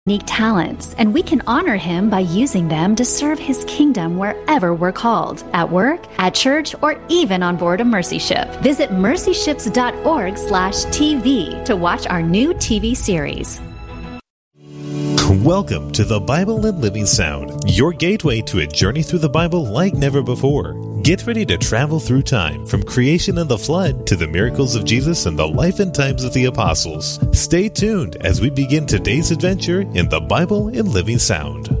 unique talents, and we can honor him by using them to serve his kingdom wherever we're called, at work, at church, or even on board a Mercy Ship. Visit mercyships.org/TV to watch our new TV series. Welcome to the Bible and Living Sound, your gateway to a journey through the Bible like never before. Get ready to travel through time, from creation and the flood to the miracles of Jesus and the life and times of the apostles. Stay tuned as we begin today's adventure in the Bible and Living Sound.